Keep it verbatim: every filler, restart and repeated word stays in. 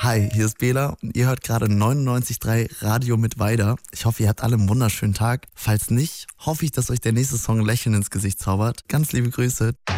Hi, hier ist Bela und ihr hört gerade neunundneunzig Komma drei Radio mit Weider. Ich hoffe, ihr habt alle einen wunderschönen Tag. Falls nicht, hoffe ich, dass euch der nächste Song ein Lächeln ins Gesicht zaubert. Ganz liebe Grüße.